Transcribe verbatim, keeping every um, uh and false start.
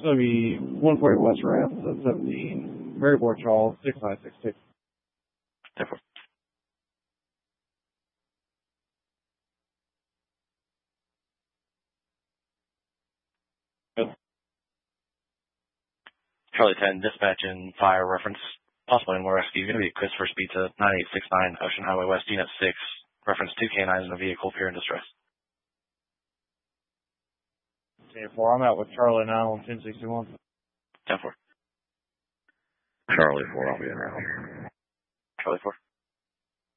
going to be one forty West Ramp, seven seventeen, Maryport, Charles, six nine six two. ten four. Charlie ten, dispatch and fire reference. Possible animal rescue. Going to be Christopher's Pizza, nine eight six nine Ocean Highway West, Unit six. Reference two canines in a vehicle, peer in distress. ten four, I'm out with Charlie now on ten sixty-one. ten four. Charlie four, I'll be around. Charlie four.